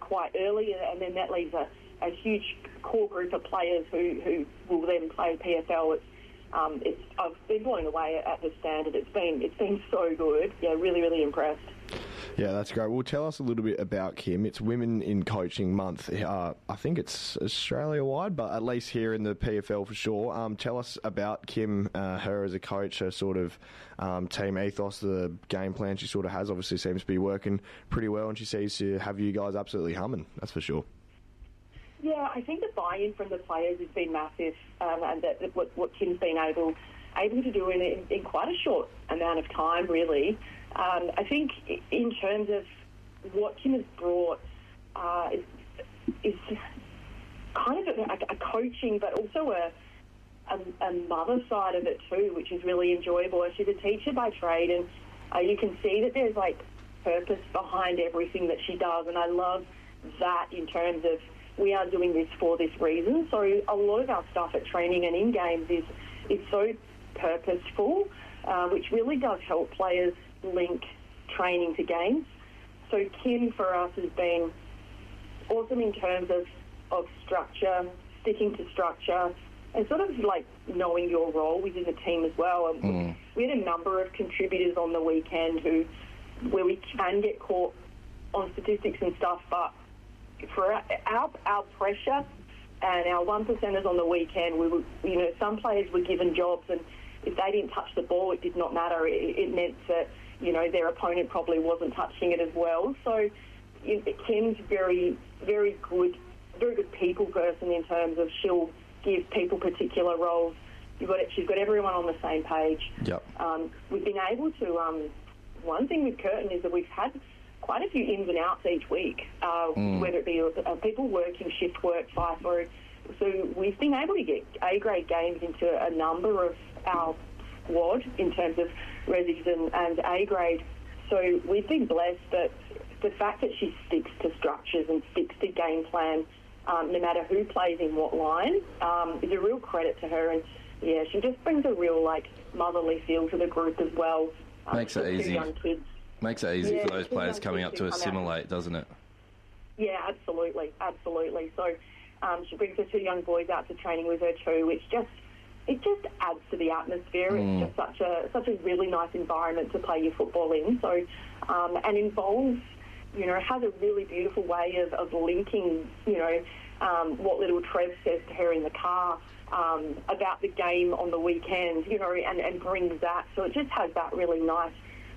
quite early, and then that leaves a huge core group of players who will then play PFL. I've been blown away at the standard. It's been so good. Yeah, really, really impressed. Yeah, that's great. Well, tell us a little bit about Kim. It's Women in Coaching Month. I think it's Australia-wide, but at least here in the PFL for sure. Tell us about Kim, her as a coach, her sort of team ethos, the game plan she sort of has. Obviously seems to be working pretty well, and she seems to have you guys absolutely humming, that's for sure. Yeah, I think the buy-in from the players has been massive, and that what Kim's been able to do in quite a short amount of time, really. I think in terms of what Kim has brought is kind of a coaching, but also a mother side of it too, which is really enjoyable. She's a teacher by trade, and you can see that there's like purpose behind everything that she does, and I love that in terms of we are doing this for this reason. So a lot of our stuff at training and in games is so purposeful, which really does help players link training to games. So Kim for us has been awesome in terms of structure, sticking to structure, and sort of like knowing your role within the team as well. We had a number of contributors on the weekend where we can get caught on statistics and stuff, but for our pressure and our 1%ers on the weekend, some players were given jobs, and if they didn't touch the ball, it did not matter. It meant that, their opponent probably wasn't touching it as well. So Kim's very, very good people person in terms of she'll give people particular roles. She's got everyone on the same page. Yep. We've been able to, one thing with Curtin is that we've had quite a few ins and outs each week, whether it be people working shift work, FIFO. So we've been able to get A-grade games into a number of our squad in terms of resis and A-grade. So we've been blessed that the fact that she sticks to structures and sticks to game plan, no matter who plays in what line, is a real credit to her. And yeah, she just brings a real motherly feel to the group as well. Makes it easy. Young kids. Makes it easy for those players coming up to assimilate, doesn't it? Yeah, absolutely. So she brings her 2 young boys out to training with her too, which just adds to the atmosphere. It's just such a really nice environment to play your football in. So and involves, has a really beautiful way of linking, what little Trev says to her in the car about the game on the weekend, and brings that. So it just has that really nice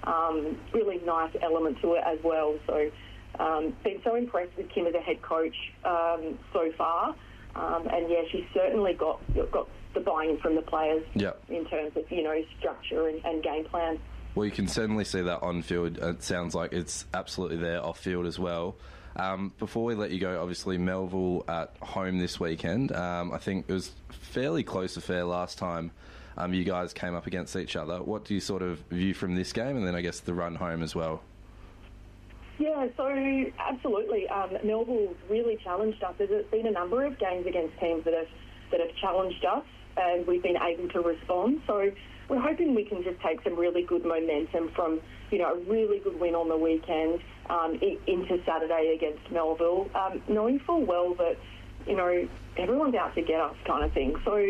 element to it as well. So been so impressed with Kim as a head coach so far, and yeah, she's certainly got the buy-in from the players. Yep. In terms of structure and game plan. Well, you can certainly see that on field. It sounds like it's absolutely there off field as well. Before we let you go, obviously Melville at home this weekend. I think it was fairly close affair last time you guys came up against each other. What do you sort of view from this game, and then I guess the run home as well? Yeah, so absolutely. Melville really challenged us. There's been a number of games against teams that have challenged us, and we've been able to respond. So we're hoping we can just take some really good momentum from, a really good win on the weekend into Saturday against Melville, knowing full well that, everyone's out to get us kind of thing. So,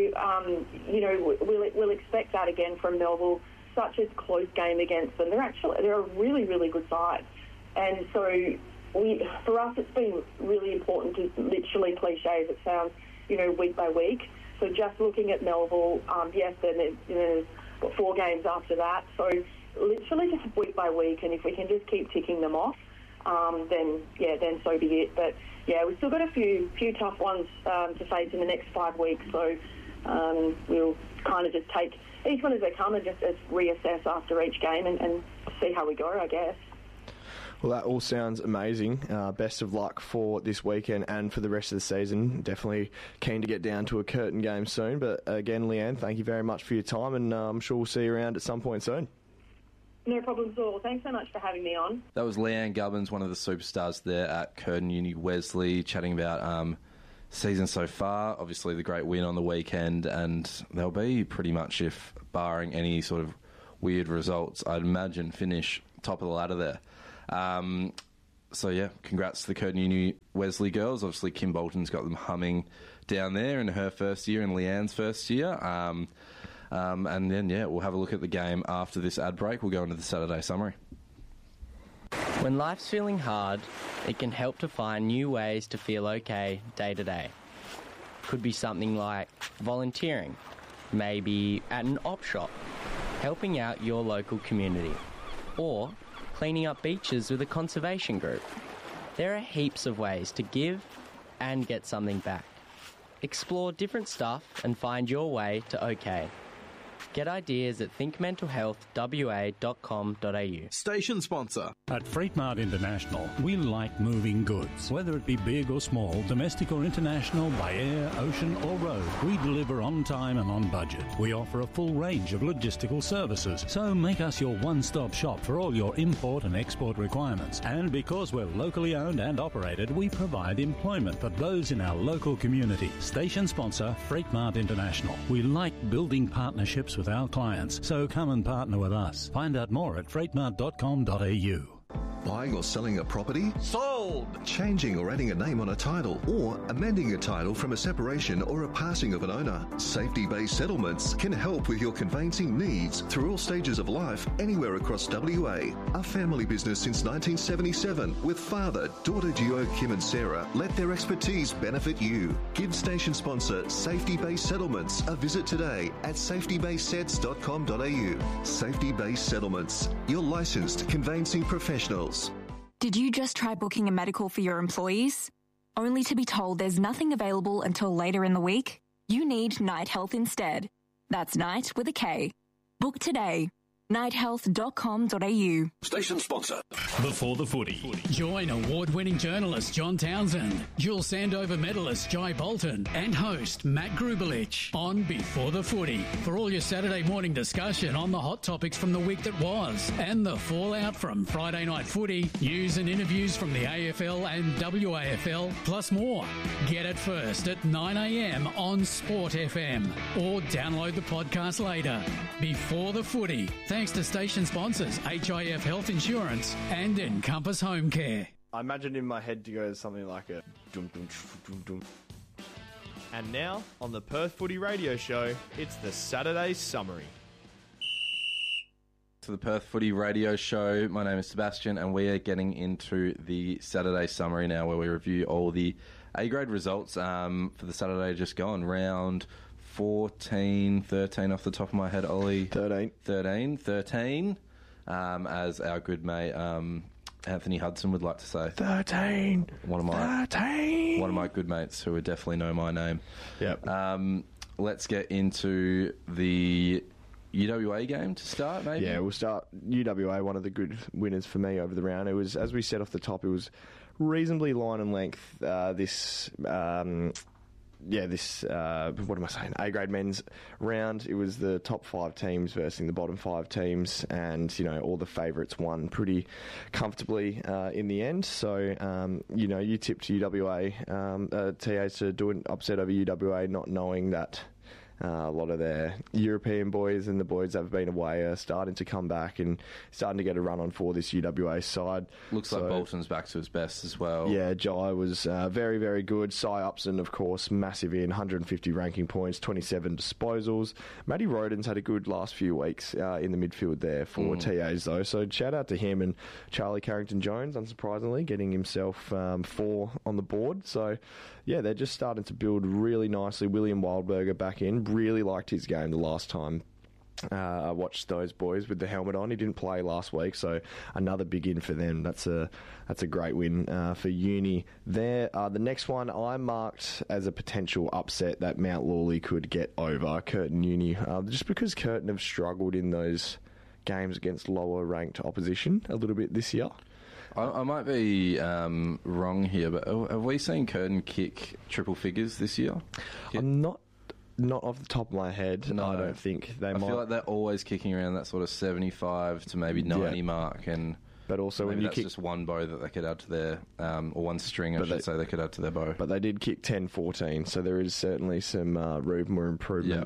we'll expect that again from Melville. Such a close game against them. They're a really, really good side. And so for us, it's been really important to, literally cliche as it sounds, week by week. So just looking at Melville, yes, then there's 4 games after that. So literally just week by week, and if we can just keep ticking them off, then so be it. But yeah, we've still got a few tough ones to face in the next 5 weeks. So we'll kind of just take each one as they come and just reassess after each game and see how we go, I guess. Well, that all sounds amazing. Best of luck for this weekend and for the rest of the season. Definitely keen to get down to a Curtin game soon. But again, Leanne, thank you very much for your time, and I'm sure we'll see you around at some point soon. No problems at all. Thanks so much for having me on. That was Leanne Gubbins, one of the superstars there at Curtin Uni Wesley, chatting about season so far. Obviously, the great win on the weekend, and they'll be pretty much, if barring any sort of weird results, I'd imagine finish top of the ladder there. So, yeah, congrats to the Curtin Uni Wesley girls. Obviously, Kim Bolton's got them humming down there in her first year and Leanne's first year. And then, we'll have a look at the game after this ad break. We'll go into the Saturday summary. When life's feeling hard, it can help to find new ways to feel okay day to day. Could be something like volunteering, maybe at an op shop, helping out your local community, or cleaning up beaches with a conservation group. There are heaps of ways to give and get something back. Explore different stuff and find your way to OK. Get ideas at thinkmentalhealthwa.com.au. Station sponsor. At Freight Mart International, we like moving goods. Whether it be big or small, domestic or international, by air, ocean or road, we deliver on time and on budget. We offer a full range of logistical services, so make us your one-stop shop for all your import and export requirements. And because we're locally owned and operated, we provide employment for those in our local community. Station sponsor, Freight Mart International. We like building partnerships with our clients, so come and partner with us. Find out more at freightmart.com.au. Buying or selling a property? Sold! Changing or adding a name on a title, or amending a title from a separation or a passing of an owner. Safety-based settlements can help with your conveyancing needs through all stages of life, anywhere across WA. A family business since 1977 with father, daughter duo Kim and Sarah. Let their expertise benefit you. Give station sponsor Safety-Based Settlements a visit today at safetybasedsets.com.au. Safety-Based Settlements, your licensed conveyancing professionals. Did you just try booking a medical for your employees? Only to be told there's nothing available until later in the week? You need Night Health instead. That's Night with a K. Book today. nighthealth.com.au. Station sponsor. Before the Footy. Join award-winning journalist John Townsend, dual Sandover medalist Jai Bolton, and host Matt Grubelich on Before the Footy for all your Saturday morning discussion on the hot topics from the week that was and the fallout from Friday night footy, news and interviews from the AFL and WAFL, plus more. Get it first at 9 a.m. on Sport FM or download the podcast later. Before the Footy. Thanks to station sponsors HIF Health Insurance and Encompass Home Care. I imagined in my head to go something like a dum dum dum dum. And now, on the Perth Footy Radio Show, it's the Saturday Summary. To the Perth Footy Radio Show, my name is Sebastian, and we are getting into the Saturday Summary now, where we review all the A-grade results for the Saturday just gone. Round 13 off the top of my head, Ollie. 13. As our good mate Anthony Hudson would like to say. 13. One of my good mates who would definitely know my name. Yep. Let's get into the UWA game to start, maybe? Yeah, we'll start UWA, one of the good winners for me over the round. It was, as we said off the top, it was reasonably line and length A-grade men's round. It was the top 5 teams versus the bottom 5 teams, and, all the favourites won pretty comfortably in the end. So, you tipped UWA, TAs to do an upset over UWA, not knowing that a lot of their European boys and the boys that have been away are starting to come back and starting to get a run on for this UWA side. Looks like Bolton's back to his best as well. Yeah, Jai was very, very good. Cy Upson, of course, massive in 150 ranking points, 27 disposals. Matty Rodens had a good last few weeks in the midfield there for TAs, though. So shout out to him and Charlie Carrington-Jones, unsurprisingly, getting himself 4 on the board. So, yeah, they're just starting to build really nicely. William Wildberger back in. Really liked his game the last time I watched those boys with the helmet on. He didn't play last week, so another big in for them. That's a great win for Uni there. The next one I marked as a potential upset that Mount Lawley could get over, Curtin Uni, just because Curtin have struggled in those games against lower ranked opposition a little bit this year. I might be wrong here, but have we seen Curtin kick triple figures this year? I'm not off the top of my head. No, I don't think they might. I feel like they're always kicking around that sort of 75 to maybe 90 mark, and but also maybe when you that's just one bow that they could add to their, or one string, I should say, they could add to their bow. But they did kick 10-14, so there is certainly some room for improvement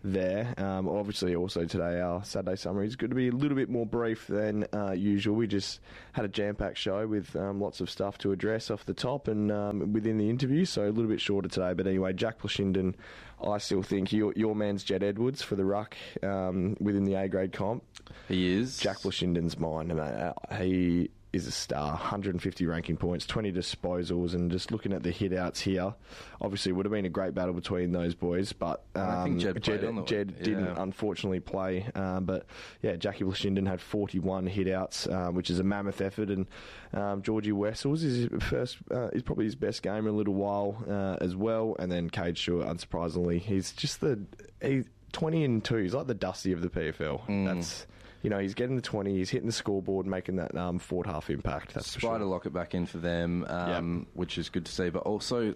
there. Obviously, also today, our Saturday summary is going to be a little bit more brief than usual. We just had a jam-packed show with lots of stuff to address off the top and within the interview, so a little bit shorter today. But anyway, Jack Plashindon, I still think your man's Jed Edwards for the ruck within the A-grade comp. He is. Jack Plashindon's mine. He is a star, 150 ranking points, 20 disposals, and just looking at the hit-outs here, obviously it would have been a great battle between those boys, but I think Jed didn't unfortunately play. But yeah, Jackie Plashindon had 41 hit-outs, which is a mammoth effort, and Georgie Wessels is probably his best game in a little while as well, and then Cade Stewart, unsurprisingly, he's 20 and 2. He's like the Dusty of the PFL. That's... he's getting the 20, he's hitting the scoreboard, making that forward half impact. That's Spider for sure. lock it back in for them, which is good to see. But also,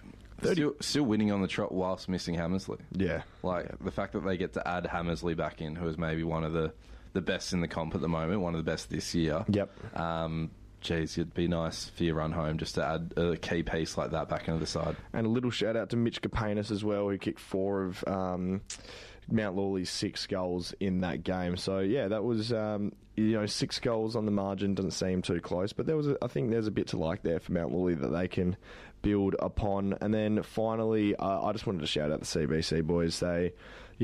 still winning on the trot whilst missing Hammersley. Yeah. The fact that they get to add Hammersley back in, who is maybe one of the best in the comp at the moment, one of the best this year. Yep. Geez, it'd be nice for your run home just to add a key piece like that back into the side. And a little shout out to Mitch Kapanis as well, who kicked 4 of Mount Lawley's 6 goals in that game. So yeah, that was 6 goals on the margin doesn't seem too close, but I think there's a bit to like there for Mount Lawley that they can build upon. And then finally, I just wanted to shout out the CBC boys. They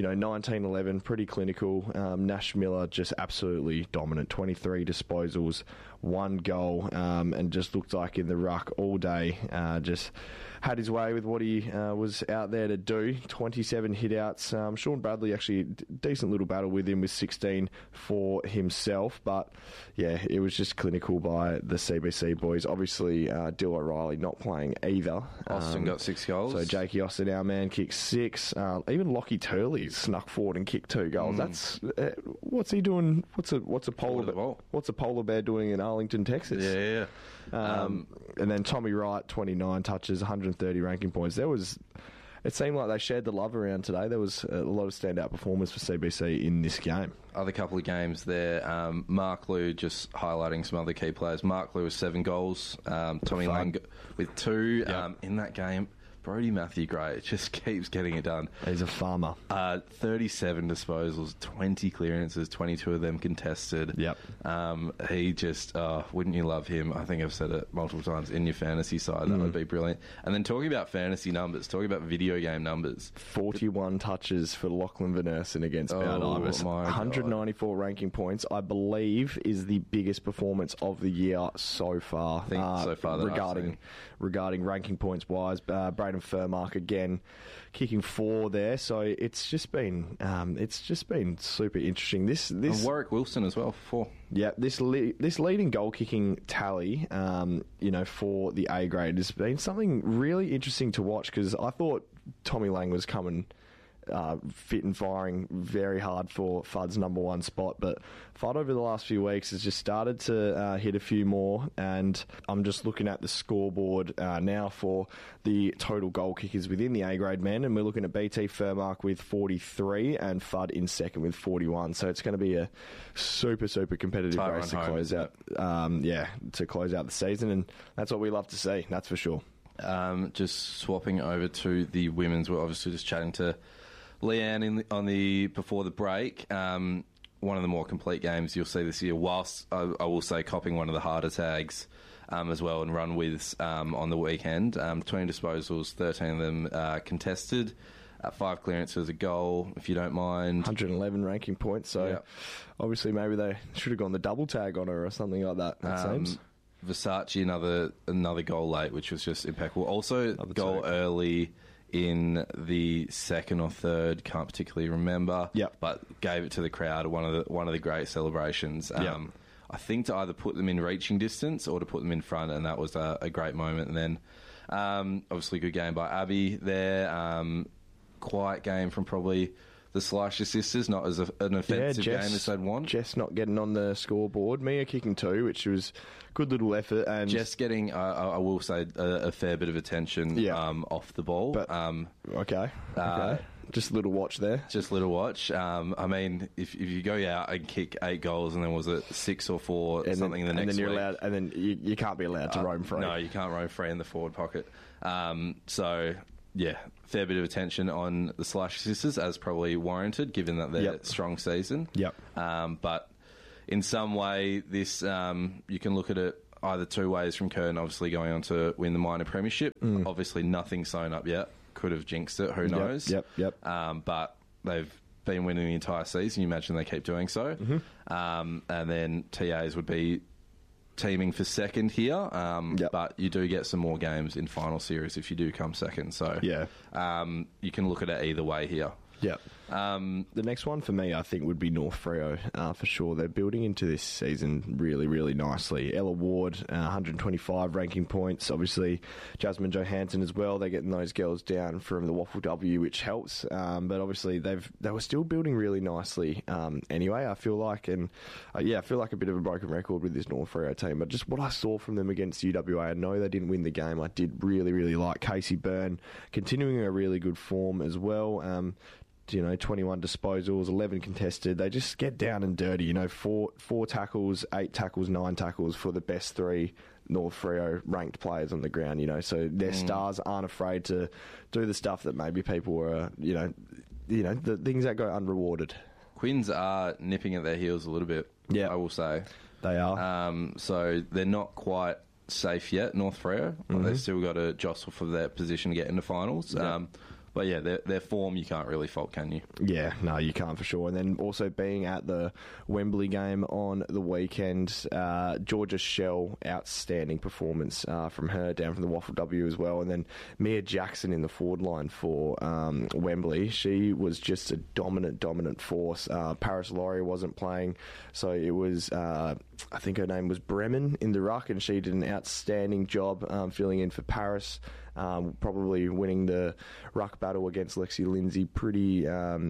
19-11, pretty clinical. Nash Miller just absolutely dominant. 23 disposals, 1 goal, and just looked like in the ruck all day. Just had his way with what he was out there to do. 27 hit-outs. Sean Bradley actually decent little battle with him with 16 for himself. But yeah, it was just clinical by the CBC boys. Obviously, Dill O'Reilly not playing either. Austin got 6 goals. So Jakey Austin, our man, kicked 6. Even Lockie Turley snuck forward and kicked 2 goals. That's what's he doing? What's a polar bear doing in Arlington, Texas? Yeah. And then Tommy Wright, 29 touches, 130 ranking points. It seemed like they shared the love around today. There was a lot of standout performers for CBC in this game. Other couple of games there. Mark Liu, just highlighting some other key players. Mark Liu with 7 goals. Tommy Lang with 2 in that game. Brody Matthew Gray just keeps getting it done. He's a farmer. 37 disposals, 20 clearances, 22 of them contested. Yep. He just, wouldn't you love him? I think I've said it multiple times in your fantasy side. That would be brilliant. And then talking about fantasy numbers, talking about video game numbers. 41 touches for Lachlan Van Ersen against Mount Ibis. 194 ranking points, I believe, is the biggest performance of the year so far. I think so far regarding ranking points wise. Braden Furmark again kicking 4 there, so it's just been super interesting. This and Warwick Wilson as well for 4. Yeah, this leading goal kicking tally, for the A grade has been something really interesting to watch, because I thought Tommy Lang was coming fit and firing very hard for Fudd's number 1 spot, but Fudd over the last few weeks has just started to hit a few more, and I'm just looking at the scoreboard now for the total goal kickers within the A-grade men, and we're looking at BT Furmark with 43 and Fudd in second with 41, so it's going to be a super competitive race to close out the season, and that's what we love to see, that's for sure. Just swapping over to the women's, we're obviously just chatting to Leanne before the break. One of the more complete games you'll see this year, whilst I will say copping one of the harder tags as well, and run with on the weekend. 20 disposals, 13 of them contested. 5 clearances, a goal, if you don't mind. 111 ranking points, so obviously maybe they should have gone the double tag on her or something like that, it seems. Versace, another goal late, which was just impeccable. Also, goal early in the second or third, can't particularly remember. But gave it to the crowd. One of the great celebrations. I think to either put them in reaching distance or to put them in front, and that was a great moment. And then, obviously, good game by Abby there. Quiet game from probably the Slasher sisters, not as an offensive game as they'd want. Jess not getting on the scoreboard. Mia kicking 2, which was good little effort. And Jess getting, I will say, a fair bit of attention off the ball. But, okay. Just a little watch there. Just a little watch. I mean, if you go out and kick 8 goals and then was it 6 or 4 and something in the next week, and then you can't be allowed to roam free. No, you can't roam free in the forward pocket. So fair bit of attention on the Slash Sisters, as probably warranted, given that they're strong season. Yep. But in some way, this you can look at it either two ways from Curtin, obviously going on to win the minor premiership. Obviously, nothing sewn up yet. Could have jinxed it. Who knows? Yep. But they've been winning the entire season. You imagine they keep doing so. And then TAs would be teaming for second here. But you do get some more games in final series if you do come second. So you can look at it either way here. Yeah. The next one for me, I think, would be North Freo for sure. They're building into this season really, really nicely. Ella Ward, 125 ranking points. Obviously, Jasmine Johansson as well. They're getting those girls down from the Waffle W, which helps. But obviously, they were still building really nicely anyway, I feel like. And I feel like a bit of a broken record with this North Freo team. But just what I saw from them against UWA, I know they didn't win the game. I did really, really like Casey Byrne continuing a really good form as well. 21 disposals, 11 contested. They just get down and dirty. Four tackles, 8 tackles, 9 tackles for the best 3 North Freo ranked players on the ground. So their stars aren't afraid to do the stuff that maybe people were, the things that go unrewarded. Quins are nipping at their heels a little bit. Yeah, I will say they are. So they're not quite safe yet. North Freo, they've still got to jostle for their position to get into finals. But yeah, their form you can't really fault, can you? Yeah, no, you can't for sure. And then also being at the Wembley game on the weekend, Georgia Shell, outstanding performance from her down from the Waffle W as well. And then Mia Jackson in the forward line for Wembley. She was just a dominant force. Paris Laurie wasn't playing, so it was, I think her name was Bremen in the ruck, and she did an outstanding job filling in for Paris. Probably winning the ruck battle against Lexi Lindsay pretty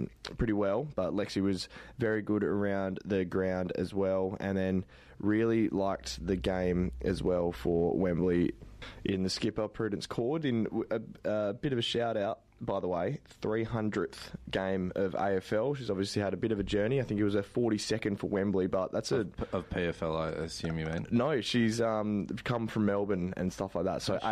well, but Lexi was very good around the ground as well, and then really liked the game as well for Wembley in the skipper Prudence Cord. In a bit of a shout out, by the way, 300th game of AFL. She's obviously had a bit of a journey. I think it was her 42nd for Wembley, but that's of PFL, I assume you mean? No, she's come from Melbourne and stuff like that. So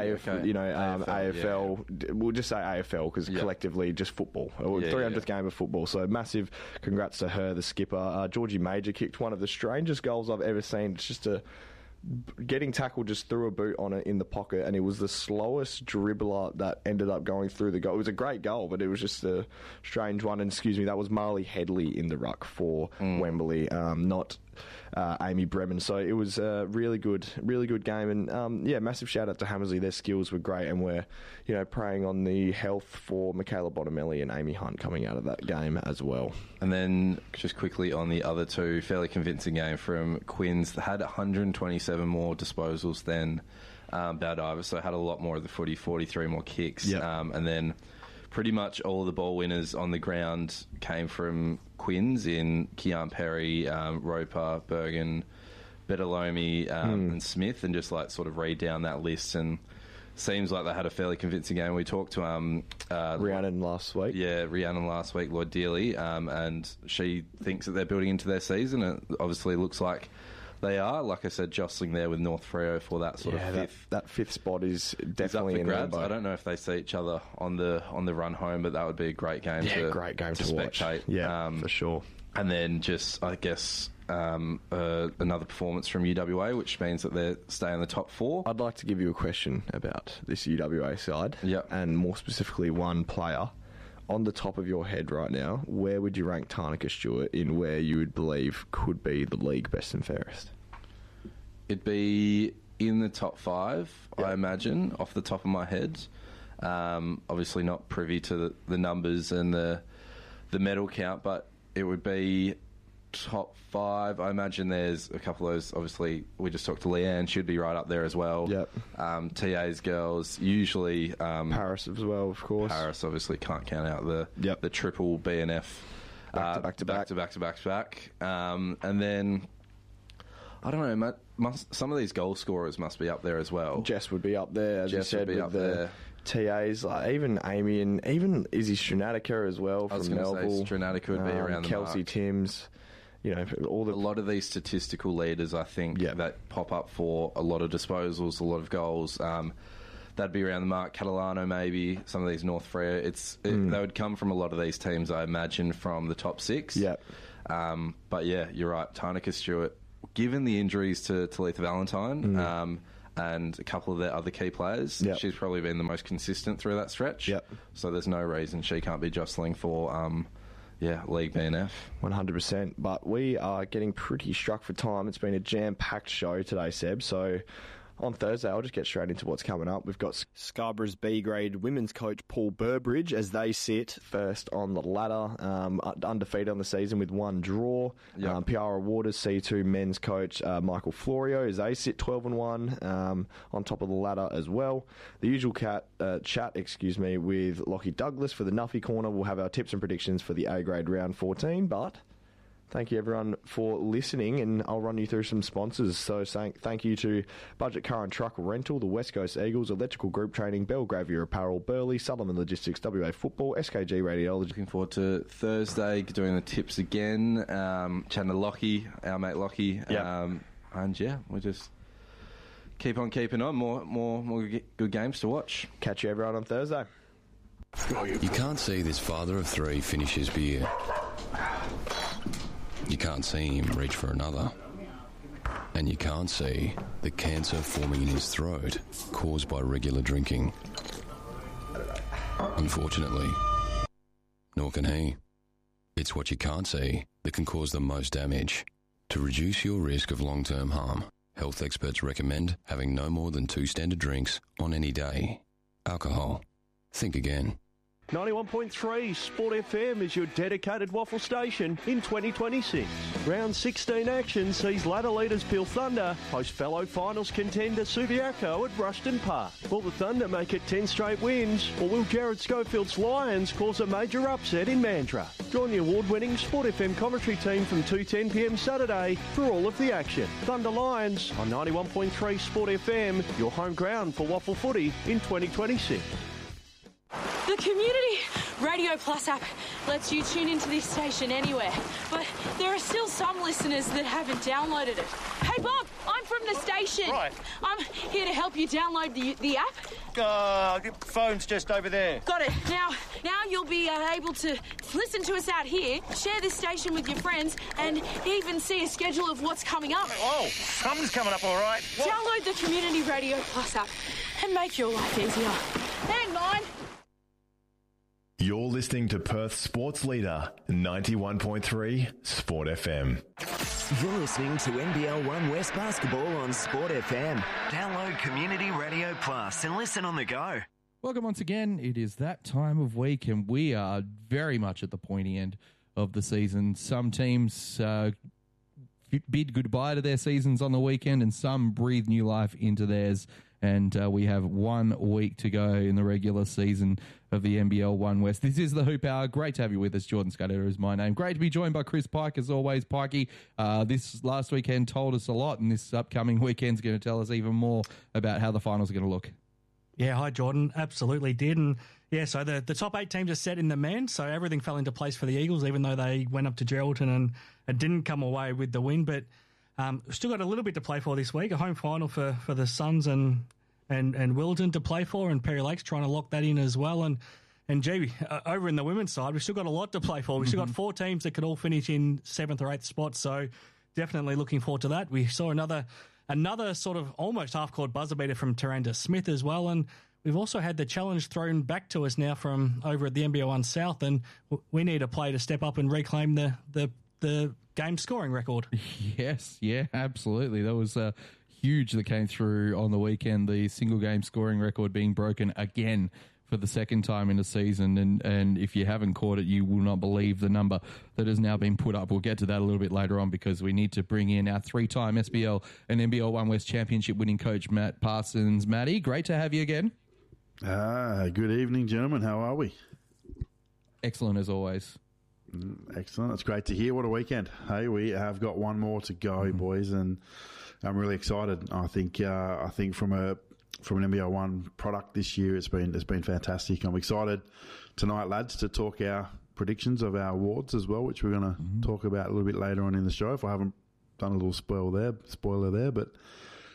AFL, we'll just say AFL because collectively just football. 300th game of football. So massive congrats to her, the skipper. Georgie Major kicked one of the strangest goals I've ever seen. It's just getting tackled, just threw a boot on it in the pocket, and it was the slowest dribbler that ended up going through the goal. It was a great goal, but it was just a strange one. And that was Marley Headley in the ruck for Wembley, not Amy Bremen. So it was a really good game. And massive shout out to Hammersley. Their skills were great, and we're preying on the health for Michaela Bottomelli and Amy Hunt coming out of that game as well. And then just quickly on the other two, fairly convincing game from Quins. They had 127 more disposals than Baldivis, so had a lot more of the footy, 43 more kicks. And then pretty much all of the ball winners on the ground came from Quins in Keon Perry, Roper, Bergen, Betalomi, and Smith, and just sort of read down that list. And seems like they had a fairly convincing game. We talked to Rhiannon last week. Yeah, Rhiannon last week, Lloyd Dealey, and she thinks that they're building into their season. It obviously looks like they are. Like I said, jostling there with North Freo for that sort of fifth. That fifth spot is definitely in grabs. I don't know if they see each other on the run home, but that would be a great game to spectate. Yeah, for sure. And then just, I guess, another performance from UWA, which means that they're staying in the top 4. I'd like to give you a question about this UWA side, and more specifically one player. On the top of your head right now, where would you rank Tarnika Stewart in where you would believe could be the league best and fairest? It'd be in the top 5, I imagine, off the top of my head. Obviously not privy to the numbers and the medal count, but it would be top 5. I imagine there's a couple of those. Obviously, we just talked to Leanne. She'd be right up there as well. TA's girls, usually... Paris as well, of course. Paris obviously can't count out the triple BNF. Back to back. And then, I don't know, some of these goal scorers must be up there as well. Jess would be up there, as you said, with the TAs, even Amy and even Izzy Stranatica as well from Melville. Stranatica would be around the Kelsey mark. Timms. A lot of these statistical leaders, I think, that pop up for a lot of disposals, a lot of goals. that'd be around the mark. Catalano, maybe some of these North Freo. They would come from a lot of these teams, I imagine, from the top 6. Yeah. But yeah, you're right. Tynica Stewart, given the injuries to Talitha Valentine and a couple of their other key players, she's probably been the most consistent through that stretch. Yep. So there's no reason she can't be jostling for League BNF. 100%. But we are getting pretty struck for time. It's been a jam-packed show today, Seb. So on Thursday, I'll just get straight into what's coming up. We've got Scarborough's B-grade women's coach Paul Burbridge as they sit first on the ladder, undefeated on the season with 1 draw. Yep. Piara Waters C2 men's coach Michael Florio as they sit 12-1 on top of the ladder as well. The usual chat with Lockie Douglas for the Nuffy Corner. We'll have our tips and predictions for the A-grade round 14, but thank you, everyone, for listening, and I'll run you through some sponsors. So thank you to Budget Car and Truck Rental, the West Coast Eagles, Electrical Group Training, Belgravia Apparel, Burley, Southern Logistics, WA Football, SKG Radiology. Looking forward to Thursday, doing the tips again. Chatting to Lockie, our mate Lockie. Yep. And yeah, we'll just keep on keeping on. More good games to watch. Catch you, everyone, on Thursday. You can't see this father of 3 finish his beer. You can't see him reach for another. And you can't see the cancer forming in his throat caused by regular drinking. Unfortunately, nor can he. It's what you can't see that can cause the most damage. To reduce your risk of long-term harm, health experts recommend having no more than 2 standard drinks on any day. Alcohol. Think again. 91.3 Sport FM is your dedicated waffle station in 2026. Round 16 action sees ladder leaders Peel Thunder host fellow finals contender Subiaco at Rushton Park. Will the Thunder make it 10 straight wins, or will Jared Schofield's Lions cause a major upset in Mandurah? Join the award-winning Sport FM commentary team from 2:10pm Saturday for all of the action. Thunder Lions on 91.3 Sport FM, your home ground for waffle footy in 2026. The Community Radio Plus app lets you tune into this station anywhere, but there are still some listeners that haven't downloaded it. Hey Bob, I'm from the station. Right. I'm here to help you download the app. Phone's just over there. Got it. Now you'll be able to listen to us out here, share this station with your friends, and even see a schedule of what's coming up. Oh, something's coming up all right. What? Download the Community Radio Plus app and make your life easier. And mine. You're listening to Perth's sports leader, 91.3 Sport FM. You're listening to NBL One West Basketball on Sport FM. Download Community Radio Plus and listen on the go. Welcome once again. It is that time of week, and we are very much at the pointy end of the season. Some teams bid goodbye to their seasons on the weekend, and some breathe new life into theirs. And we have 1 week to go in the regular season of the NBL One West. This is the Hoop Hour. Great to have you with us. Jordan Scudder is my name. Great to be joined by Chris Pike, as always. Pikey, this last weekend told us a lot, and this upcoming weekend's going to tell us even more about how the finals are going to look. Yeah, hi, Jordan. Absolutely did. And yeah, so the top 8 teams are set in the men, so everything fell into place for the Eagles, even though they went up to Geraldton and didn't come away with the win. But still got a little bit to play for this week, a home final for the Suns and Wilton to play for, and Perry Lakes trying to lock that in as well. And gee, over in the women's side, we've still got a lot to play for. We've still got 4 teams that could all finish in 7th or 8th spot, so definitely looking forward to that. We saw another sort of almost half-court buzzer beater from Taranda Smith as well, and we've also had the challenge thrown back to us now from over at the NBL One South, and we need a player to step up and reclaim the game scoring record. Yes, yeah, absolutely. That was huge that came through on the weekend, the single game scoring record being broken again for the second time in the season. And if you haven't caught it, you will not believe the number that has now been put up. We'll get to that a little bit later on, because we need to bring in our 3-time SBL and NBL One West Championship winning coach, Matt Parsons. Matty, great to have you again. Good evening, gentlemen. How are we? Excellent as always. Excellent. It's great to hear. What a weekend. Hey, we have got one more to go, boys, and I'm really excited. I think from an NBL One product this year, it's been fantastic. I'm excited tonight, lads, to talk our predictions of our awards as well, which we're going to talk about a little bit later on in the show. If I haven't done a little spoiler there, but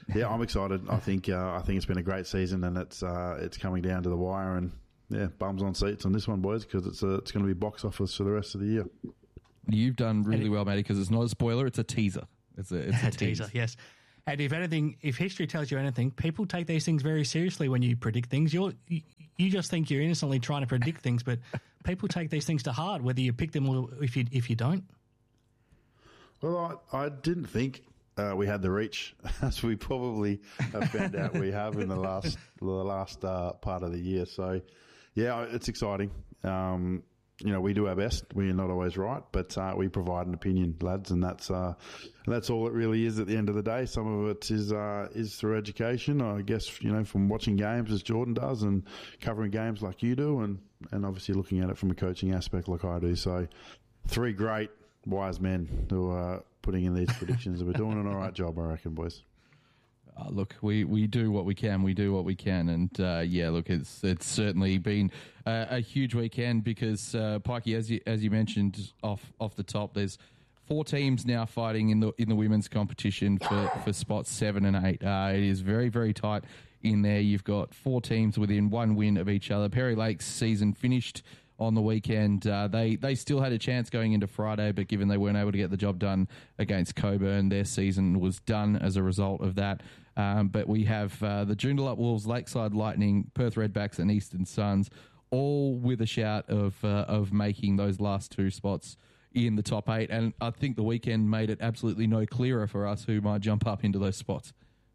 Yeah, I'm excited. I think it's been a great season, and it's coming down to the wire, and yeah, bums on seats on this one, boys, because it's going to be box office for the rest of the year. You've done really well, Matty, because it's not a spoiler; it's a teaser. It's a teaser, yes. And if history tells you anything, people take these things very seriously when you predict things. You just think you're innocently trying to predict things, but people take these things to heart, whether you pick them or if you don't. Well, I didn't think we had the reach, as we probably have found out we have in the last part of the year. So, yeah, it's exciting. We do our best. We're not always right, but we provide an opinion, lads, and that's all it really is at the end of the day. Some of it is through education, I guess, from watching games as Jordan does and covering games like you do, and obviously looking at it from a coaching aspect like I do. So 3 great wise men who are putting in these predictions, and we're doing an all right job, I reckon, boys. Look, we do what we can. We do what we can, and look, it's certainly been a huge weekend because Pikey, as you mentioned off the top, there's 4 teams now fighting in the women's competition for spots 7 and 8. It is very, very tight in there. You've got 4 teams within 1 win of each other. Perry Lake's season finished on the weekend. They still had a chance going into Friday, but given they weren't able to get the job done against Coburn, their season was done as a result of that. But we have the Joondalup Wolves, Lakeside Lightning, Perth Redbacks and Eastern Suns, all with a shout of making those last 2 spots in the top 8. And I think the weekend made it absolutely no clearer for us who might jump up into those spots.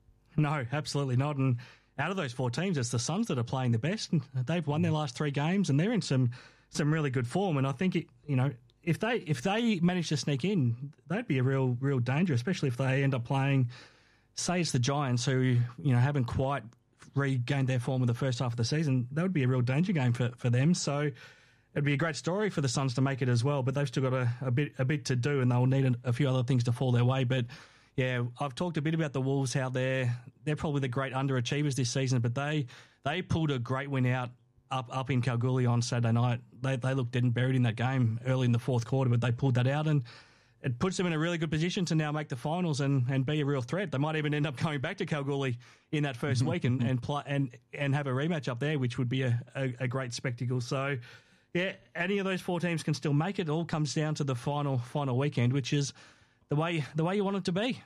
No, absolutely not. And out of those 4 teams, it's the Suns that are playing the best. They've won their last 3 games, and they're in some really good form. And I think if they manage to sneak in, they'd be a real danger, especially if they end up playing, say it's the Giants, who haven't quite regained their form in the first half of the season. That would be a real danger game for them. So it'd be a great story for the Suns to make it as well. But they've still got a bit to do, and they'll need a few other things to fall their way. But yeah, I've talked a bit about the Wolves, how they're probably the great underachievers this season, but they pulled a great win out up in Kalgoorlie on Saturday night. They looked dead and buried in that game early in the fourth quarter, but they pulled that out, and it puts them in a really good position to now make the finals and be a real threat. They might even end up going back to Kalgoorlie in that first week and play and have a rematch up there, which would be a great spectacle. So, yeah, any of those 4 teams can still make it. It all comes down to the final weekend, which is the way you want it to be.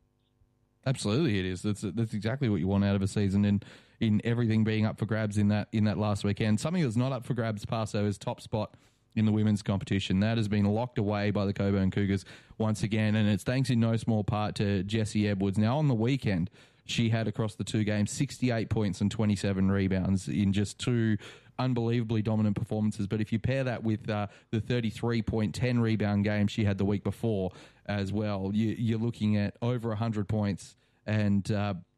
Absolutely, it is. That's exactly what you want out of a season, and in everything being up for grabs in that last weekend. Something that's not up for grabs, Paso, is top spot in the women's competition. That has been locked away by the Coburn Cougars once again, and it's thanks in no small part to Jessie Edwards. Now, on the weekend, she had across the 2 games 68 points and 27 rebounds in just 2 unbelievably dominant performances. But if you pair that with the 33.10 rebound game she had the week before as well, you're looking at over 100 points and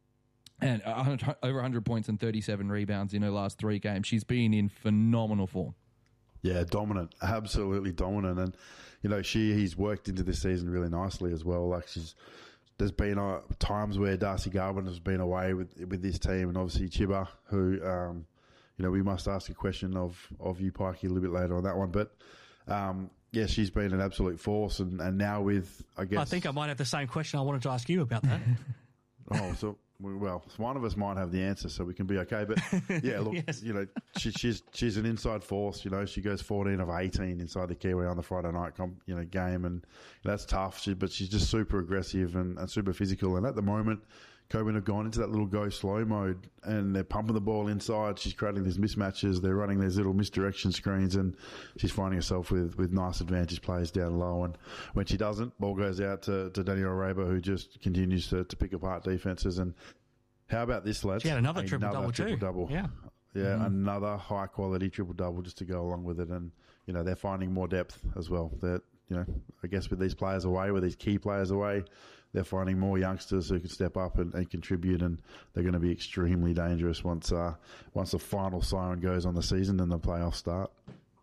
over 100 points and 37 rebounds in her last 3 games. She's been in phenomenal form. Yeah, dominant, absolutely dominant, and he's worked into this season really nicely as well. Like there's been times where Darcy Garvin has been away with this team, and obviously Chibba, who we must ask a question of you, Pikey, a little bit later on that one, but. Yeah, she's been an absolute force, and now with, I guess... I think I might have the same question I wanted to ask you about that. Well, one of us might have the answer, so we can be okay. But yeah, look, yes. She's an inside force. She goes 14 of 18 inside the Kiwi on the Friday night game, and that's tough. But she's just super aggressive and super physical. And at the moment, Coburn have gone into that little go slow mode, and they're pumping the ball inside. She's creating these mismatches. They're running these little misdirection screens, and she's finding herself with nice advantage plays down low. And when she doesn't, ball goes out to Danielle Raber, who just continues to pick apart defenses. And how about this, lads? She had another triple-double too. Yeah. Yeah, another high-quality triple-double just to go along with it. And, they're finding more depth as well. That, I guess with these players away, with these key players away, they're finding more youngsters who can step up and contribute, and they're going to be extremely dangerous once the final siren goes on the season and the playoffs start.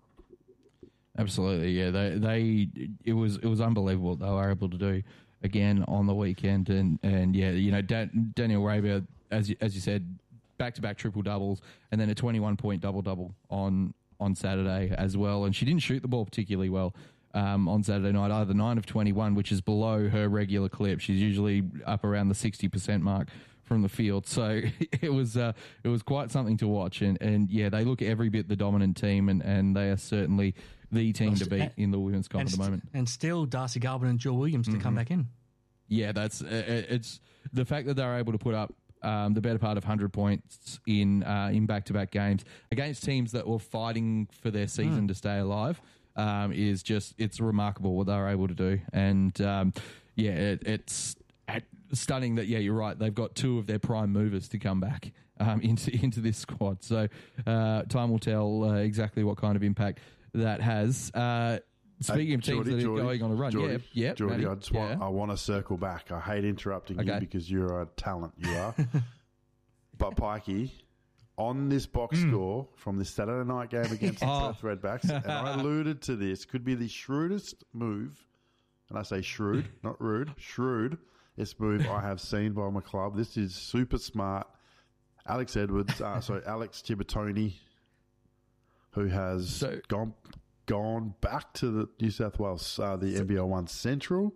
Absolutely, yeah. It was unbelievable what they were able to do again on the weekend, and yeah, Danielle Raber, as you said, back-to-back triple doubles, and then a 21-point double on Saturday as well. And she didn't shoot the ball particularly well. On Saturday night, either 9 of 21, which is below her regular clip. She's usually up around the 60% mark from the field. So it was quite something to watch. And yeah, they look every bit the dominant team, and they are certainly the team to beat in the women's comp at the moment. And still Darcy Garvin and Jill Williams to come back in. Yeah, that's it's the fact that they're able to put up the better part of 100 points in back-to-back games against teams that were fighting for their season to stay alive is just, it's remarkable what they're able to do. And it's stunning that, you're right, they've got two of their prime movers to come back into this squad. So time will tell exactly what kind of impact that has. Speaking of teams that are going on a run, Geordie, Matty, I want to circle back. I hate interrupting you because you're a talent, you are. But Pikey, on this box score from this Saturday night game against the Perth Redbacks, and I alluded to this, could be the shrewdest move, and I say shrewd, not rude, shrewdest move I have seen by my club. This is super smart. Alex Tibertoni, who has gone back to the New South Wales, the NBL 1 Central.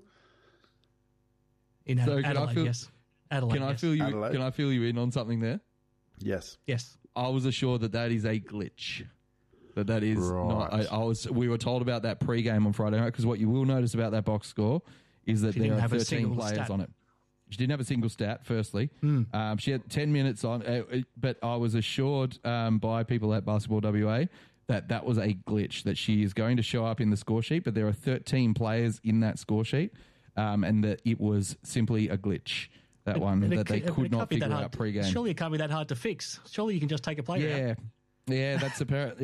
In Adelaide, yes. Adelaide, can I fill you in on something there? Yes. I was assured that is a glitch. That is not. We were told about that pre-game on Friday night, because what you will notice about that box score is that there are 13 players on it. She didn't have a single stat, firstly. She had 10 minutes on, but I was assured by people at Basketball WA that was a glitch, that she is going to show up in the score sheet, but there are 13 players in that score sheet, and that it was simply a glitch, that they could not figure out pre-game. Surely it can't be that hard to fix. Surely you can just take a player out. Yeah, that's apparent.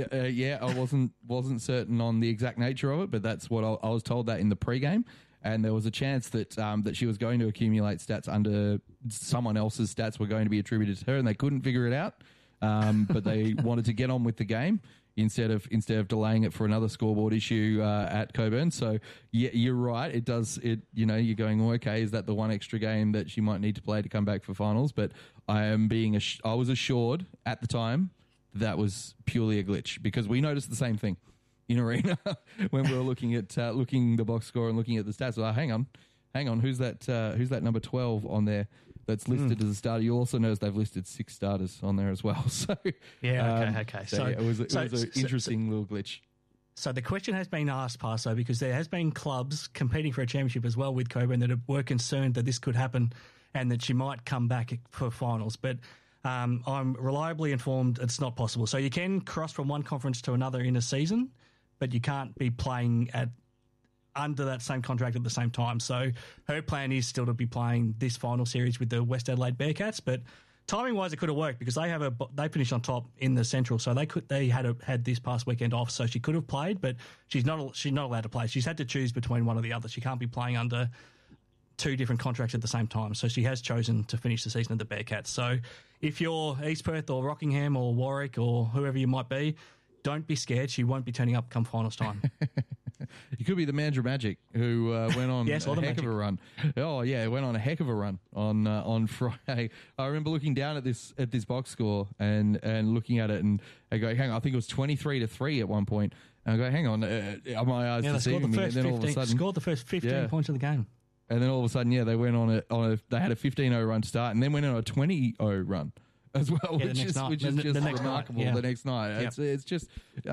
I wasn't certain on the exact nature of it, but that's what I was told, that in the pre-game. And there was a chance that that she was going to accumulate stats under someone else's stats were going to be attributed to her, and they couldn't figure it out. But they wanted to get on with the game instead of delaying it for another scoreboard issue at Coburn. So yeah, you're right. It does. You're going, okay, is that the one extra game that she might need to play to come back for finals? But I was assured at the time that was purely a glitch, because we noticed the same thing in Arena when we were looking at the box score and looking at the stats. Well, hang on, who's that number 12 on there that's listed as a starter? You also notice they've listed 6 starters on there as well. So okay. So it was an interesting little glitch. So the question has been asked, Paso, because there has been clubs competing for a championship as well with Coburn that were concerned that this could happen and that she might come back for finals, but I'm reliably informed it's not possible. So you can cross from one conference to another in a season, but you can't be playing under that same contract at the same time. So her plan is still to be playing this final series with the West Adelaide Bearcats, but timing-wise, it could have worked because they finished on top in the Central, so they had this past weekend off, so she could have played, but she's not allowed to play. She's had to choose between one or the other. She can't be playing under 2 different contracts at the same time, so she has chosen to finish the season at the Bearcats. So if you're East Perth or Rockingham or Warwick or whoever you might be, don't be scared. She won't be turning up come finals time. You could be the Mandurah Magic, who went on a heck of a run. Oh yeah, went on a heck of a run on Friday. I remember looking down at this box score and looking at it, and I go, hang on, I think it was 23-3 at one point. And I go, hang on, are my eyes deceiving me? And then all of a sudden, scored the first 15 points of the game. And then all of a sudden, they went they had a 15-0 run to start, and then went on a 20-0 run as well, which is just remarkable. The next night, it's just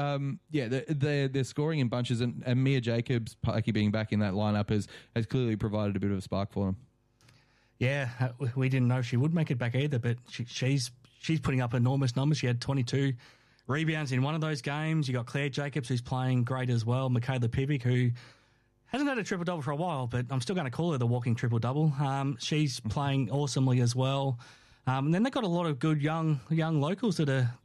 they're scoring in bunches, and Mia Jacobs, Pikey being back in that lineup has clearly provided a bit of a spark for them. Yeah, we didn't know she would make it back either, but she's putting up enormous numbers. She had 22 rebounds in one of those games. You got Claire Jacobs, who's playing great as well. Michaela Pivic, who hasn't had a triple-double for a while, but I'm still going to call her the walking triple-double. She's playing awesomely as well. And then they've got a lot of good young locals that are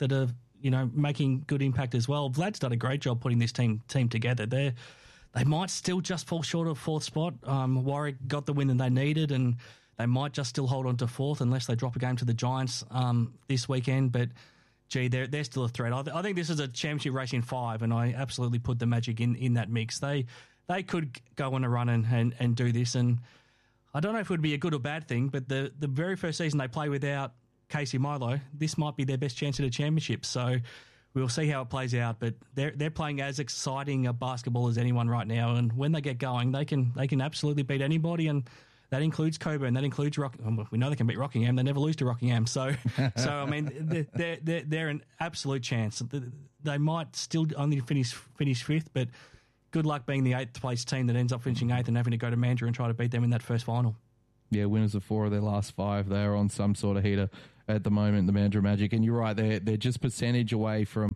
making good impact as well. Vlad's done a great job putting this team together. They might still just fall short of 4th spot. Warwick got the win that they needed, and they might just still hold on to 4th unless they drop a game to the Giants this weekend. But gee, they're still a threat. I think this is a championship race in 5, and I absolutely put the Magic in that mix. They could go on a run and do this, and I don't know if it would be a good or bad thing, but the very first season they play without Casey Milo, this might be their best chance at a championship. So we'll see how it plays out. But they're playing as exciting a basketball as anyone right now, and when they get going, they can absolutely beat anybody. And That includes Coburn. That includes we know they can beat Rockingham. They never lose to Rockingham. So I mean, they're an absolute chance. They might still only finish fifth, but good luck being the 8th place team that ends up finishing 8th and having to go to Mandurah and try to beat them in that first final. Yeah, winners of 4 of their last 5. They are on some sort of heater at the moment, the Mandurah Magic. And you're right, they're just percentage away from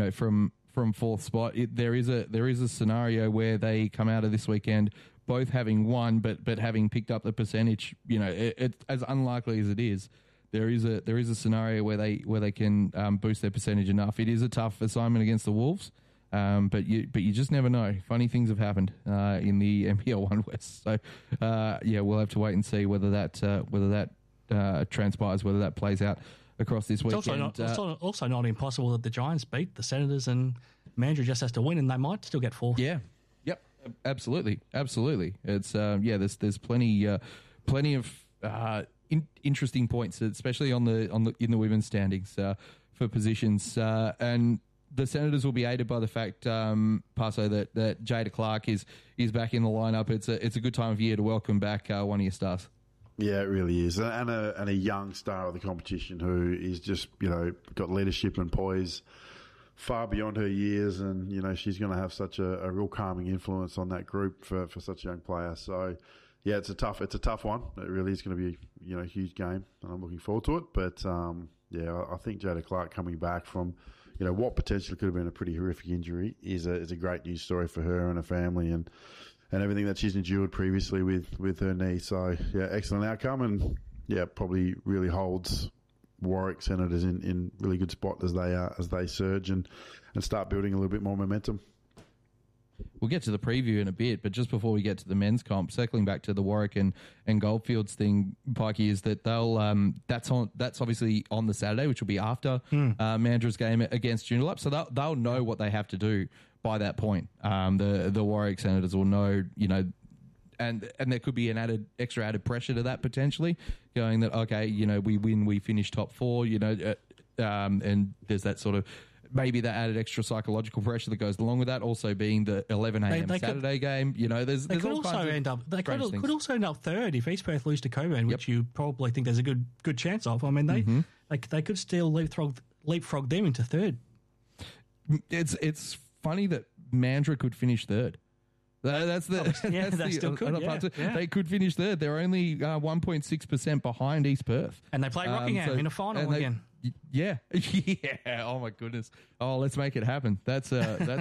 from 4th spot. There is a scenario where they come out of this weekend both having won, but having picked up the percentage. It as unlikely as it is, there is a scenario where they can boost their percentage enough. It is a tough assignment against the Wolves, but you just never know. Funny things have happened in the NBL 1 West. So we'll have to wait and see whether that transpires, whether that plays out across this weekend. It's also not impossible that the Giants beat the Senators and Mandurah just has to win, and they might still get 4th. Yeah. Yep. Absolutely. It's there's plenty of interesting points, especially in the women's standings for positions, and the Senators will be aided by the fact, Paso, that Jada Clark is back in the lineup. It's a good time of year to welcome back one of your stars. Yeah, it really is, and a young star of the competition who is just got leadership and poise far beyond her years, and she's going to have such a real calming influence on that group for such a young player. So yeah, it's a tough one. It really is going to be a huge game, and I'm looking forward to it. But I think Jada Clark coming back from what potentially could have been a pretty horrific injury is a great news story for her and her family and everything that she's endured previously with her knee. So, yeah, excellent outcome, and, probably really holds Warwick Senators in really good spot as they surge and start building a little bit more momentum. We'll get to the preview in a bit, but just before we get to the men's comp, circling back to the Warwick and Goldfields thing, Pikey, is that that's obviously on the Saturday, which will be after Mandurah's game against Joondalup, so they'll know what they have to do by that point. The Warwick Senators will know, and there could be an extra added pressure to that potentially, going that, okay, we win, we finish top 4, and there's that sort of, maybe that added extra psychological pressure that goes along with that. Also being the 11 a.m. Saturday game, there's all kinds of They could also end up 3rd if East Perth lose to Coburn, which you probably think there's a good chance of. I mean, they could still leapfrog them into 3rd. It's funny that Mandurah could finish 3rd. They still could. Yeah. They could finish 3rd. They're only 1.6% behind East Perth, and they play Rockingham in a final again. Yeah. Oh my goodness. Oh, let's make it happen. That's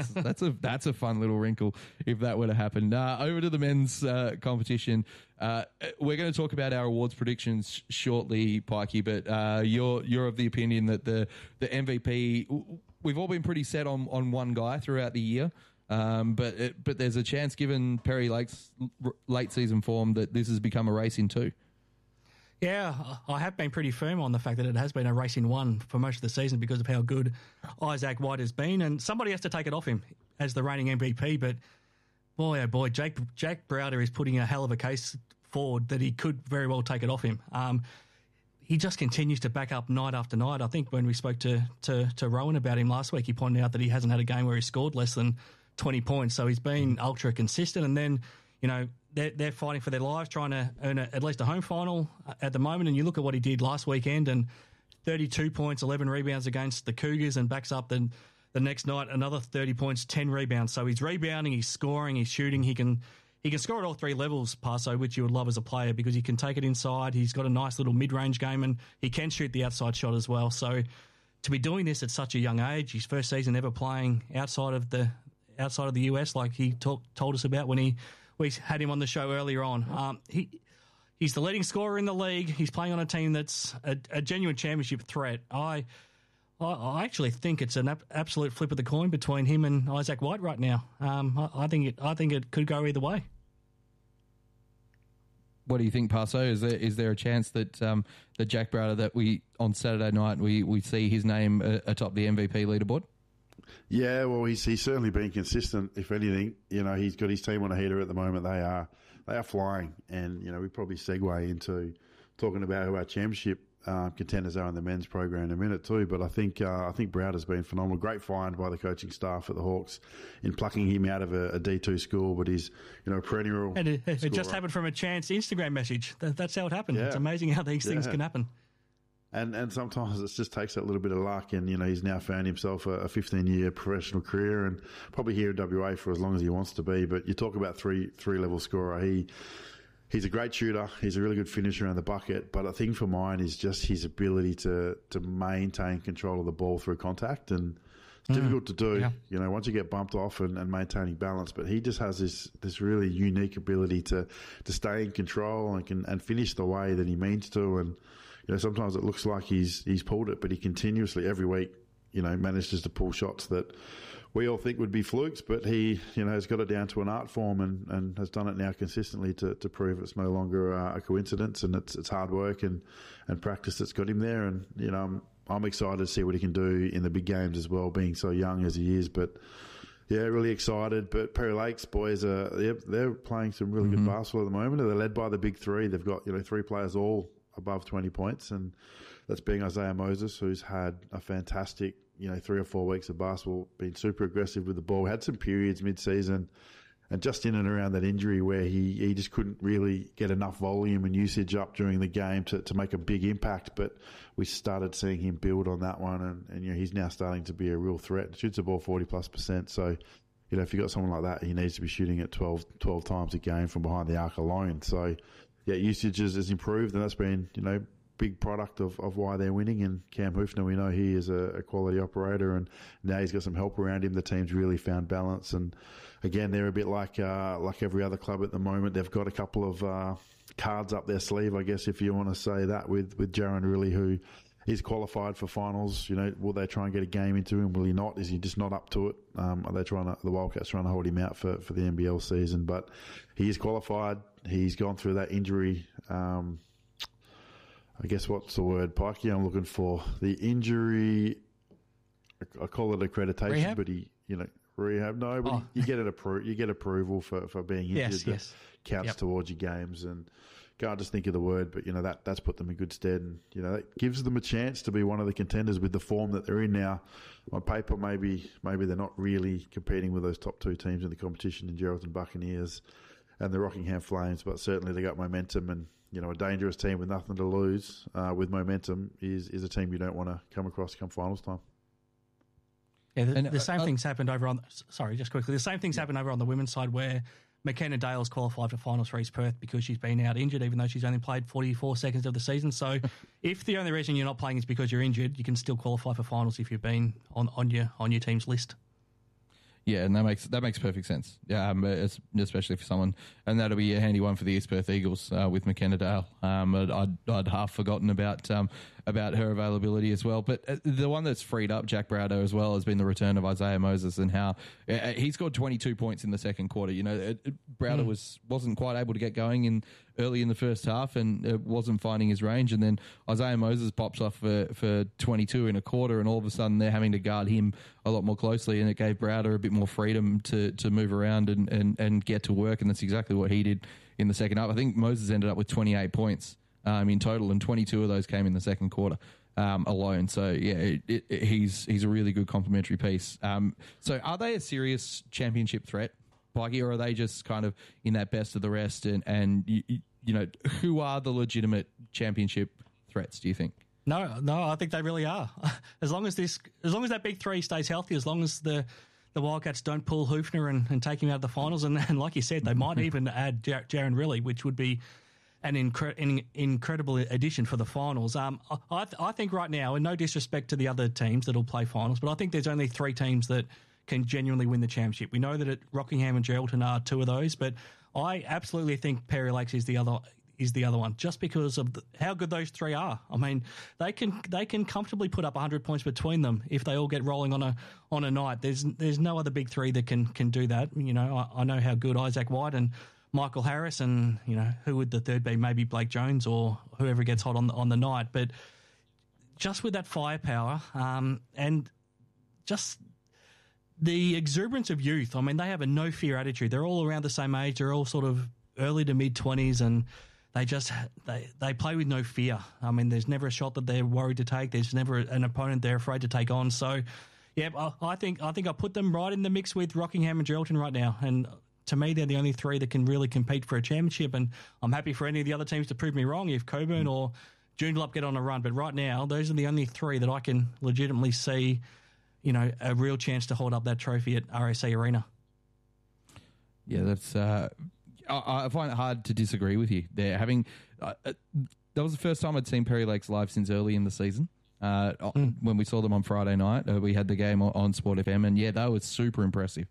a fun little wrinkle if that were to happen. Over to the men's competition. We're going to talk about our awards predictions shortly, Pikey. But you're of the opinion that the MVP. We've all been pretty set on one guy throughout the year. But there's a chance, given Perry Lake's late season form, that this has become a race in 2. Yeah, I have been pretty firm on the fact that it has been a race in 1 for most of the season because of how good Isaac White has been, and somebody has to take it off him as the reigning MVP. But boy, oh boy, Jack Browder is putting a hell of a case forward that he could very well take it off him. He just continues to back up night after night. I think when we spoke to Rowan about him last week, he pointed out that he hasn't had a game where he scored less than 20 points. So he's been ultra consistent. And then, they're fighting for their lives, trying to earn at least a home final at the moment. And you look at what he did last weekend, and 32 points, 11 rebounds against the Cougars, and backs up the next night another 30 points, 10 rebounds. So he's rebounding, he's scoring, he's shooting. He can score at all 3 levels, Paso, which you would love as a player because he can take it inside. He's got a nice little mid-range game, and he can shoot the outside shot as well. So to be doing this at such a young age, his first season ever playing outside of the US, like he told us about when we had him on the show earlier on. He's the leading scorer in the league. He's playing on a team that's a genuine championship threat. I actually think it's an absolute flip of the coin between him and Isaac White right now. I think it could go either way. What do you think, Paso? Is there a chance that that Jack Browder, that we on Saturday night we see his name atop the MVP leaderboard? Yeah, well, he's certainly been consistent. If anything, he's got his team on a heater at the moment. They are flying, and we probably segue into talking about who our championship contenders are in the men's program in a minute too. But I think Browder's been phenomenal. Great find by the coaching staff at the Hawks in plucking him out of a D2 school, but he's a perennial. And it just happened from a chance Instagram message. That's how it happened. Yeah. It's amazing how these things can happen. And sometimes it just takes that little bit of luck, and he's now found himself a 15-year professional career, and probably here in WA for as long as he wants to be. But you talk about three-level scorer. He's a great shooter. He's a really good finisher around the bucket. But I think for mine is just his ability to maintain control of the ball through contact, and it's difficult to do. Yeah. Once you get bumped off and maintaining balance. But he just has this really unique ability to stay in control and finish the way that he means to. And sometimes it looks like he's pulled it, but he continuously every week, manages to pull shots that we all think would be flukes, but he, has got it down to an art form and has done it now consistently to prove it's no longer a coincidence, and it's hard work and practice that's got him there. And, I'm excited to see what he can do in the big games as well, being so young as he is. But, yeah, really excited. But Perry Lakes boys they're playing some really good basketball at the moment. They're led by the big three. They've got, 3 players all above 20 points, and that's being Isaiah Moses, who's had a fantastic 3 or 4 weeks of basketball, been super aggressive with the ball. Had some periods mid-season and just in and around that injury where he just couldn't really get enough volume and usage up during the game to make a big impact. But we started seeing him build on that one, and he's now starting to be a real threat. Shoots the ball 40+%. So, if you've got someone like that, he needs to be shooting it 12 times a game from behind the arc alone. So, yeah, usage has improved, and that's been, big product of why they're winning. And Cam Hoofner, we know he is a quality operator, and now he's got some help around him. The team's really found balance, and again, they're a bit like every other club at the moment. They've got a couple of cards up their sleeve, I guess, if you want to say that, with Jaron Riley, who is qualified for finals. Will they try and get a game into him? Will he not? Is he just not up to it? Are they the Wildcats trying to hold him out for the NBL season? But he is qualified. He's gone through that injury. I guess what's the word, Pikey, I'm looking for? The injury, I call it accreditation, rehab? But rehab. No, but you get you get approval for being injured. Yes. Counts towards your games, and can't just think of the word, but that's put them in good stead, and that gives them a chance to be one of the contenders with the form that they're in now. On paper, maybe they're not really competing with those top 2 teams in the competition, in Geraldton Buccaneers and the Rockingham Flames, but certainly they got momentum, and a dangerous team with nothing to lose with momentum is a team you don't want to come across come finals time. Yeah, the same things happened over on. Sorry, just quickly. The same things happened over on the women's side, where McKenna Dale's qualified for finals for East Perth because she's been out injured, even though she's only played 44 seconds of the season. So, if the only reason you're not playing is because you're injured, you can still qualify for finals if you've been on your team's list. Yeah, and that makes perfect sense. Yeah, especially for someone, and that'll be a handy one for the East Perth Eagles with McKenna Dale. I'd half forgotten about her availability as well. But the one that's freed up Jack Browder as well has been the return of Isaiah Moses, and how he scored 22 points in the second quarter. Browder wasn't quite able to get going early in the first half, and wasn't finding his range. And then Isaiah Moses pops off for 22 in a quarter, and all of a sudden they're having to guard him a lot more closely, and it gave Browder a bit more freedom to move around and get to work, and that's exactly what he did in the second half. I think Moses ended up with 28 points in total, and 22 of those came in the second quarter alone. So, yeah, he's a really good complementary piece. So are they a serious championship threat, Pikey, or are they just kind of in that best of the rest? And who are the legitimate championship threats, do you think? No, I think they really are. As long as that big 3 stays healthy, as long as the Wildcats don't pull Hoofner and take him out of the finals, and like you said, they might even add Jaron Riley, which would be an incredible addition for the finals. I think right now, and no disrespect to the other teams that'll play finals, but I think there's only 3 teams that can genuinely win the championship. We know that Rockingham and Geraldton are 2 of those, but I absolutely think Perry Lakes is the other one, just because of how good those 3 are. I mean, they can comfortably put up 100 points between them if they all get rolling on a night. There's no other big 3 that can do that. I know how good Isaac White and Michael Harris, and who would the third be? Maybe Blake Jones or whoever gets hot on the night. But just with that firepower and just the exuberance of youth. I mean, they have a no fear attitude. They're all around the same age. They're all sort of early to mid-20s, and they play with no fear. I mean, there's never a shot that they're worried to take. There's never an opponent they're afraid to take on. So, yeah, I think I put them right in the mix with Rockingham and Geraldton right now. And to me, they're the only three that can really compete for a championship. And I'm happy for any of the other teams to prove me wrong if Coburn or Joondalup get on a run. But right now, those are the only three that I can legitimately see, a real chance to hold up that trophy at RAC Arena. Yeah, that's. I find it hard to disagree with you. They're having. That was the first time I'd seen Perry Lakes live since early in the season. When we saw them on Friday night, we had the game on Sport FM, and yeah, that was super impressive.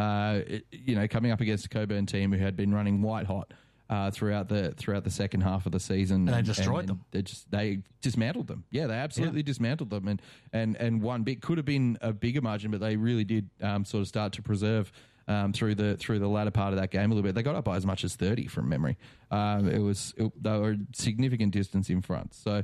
Coming up against a Coburn team who had been running white hot throughout the second half of the season, and they destroyed them. They dismantled them. Yeah, they absolutely dismantled them, and one bit could have been a bigger margin, but they really did sort of start to preserve. Through the latter part of that game a little bit. They got up by as much as 30 from memory. They were a significant distance in front. So,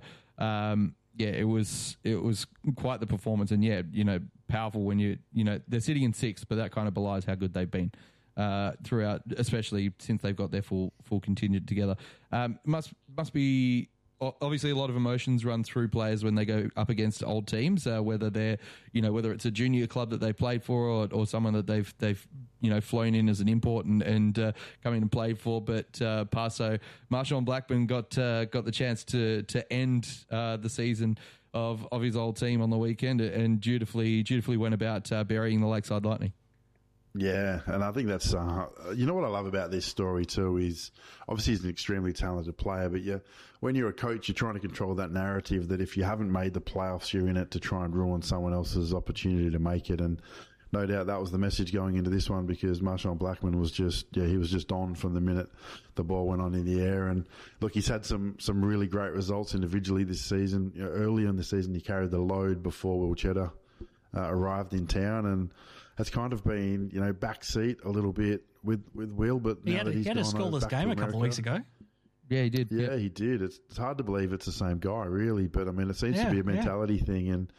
it was quite the performance, and powerful when they're sitting in sixth, but that kind of belies how good they've been throughout, especially since they've got their full contingent together. Must be obviously a lot of emotions run through players when they go up against old teams, whether they're whether it's a junior club that they played for or someone that they've flown in as an import and come in and played for. But Paso Marshawn Blackman got the chance to end the season of his old team on the weekend and dutifully went about burying the Lakeside Lightning. Yeah, and I think that's what I love about this story too is obviously he's an extremely talented player, but when you're a coach, you're trying to control that narrative that if you haven't made the playoffs, you're in it to try and ruin someone else's opportunity to make it. And no doubt that was the message going into this one because Marshawn Blackman was just on from the minute the ball went on in the air. And look, he's had some really great results individually this season. Earlier in the season, he carried the load before Will Cheddar arrived in town, and has kind of been, backseat a little bit with Will, but he had a scoreless game a couple of weeks ago. Yeah, he did. Yeah, he did. It's hard to believe it's the same guy, really, but I mean, it seems to be a mentality thing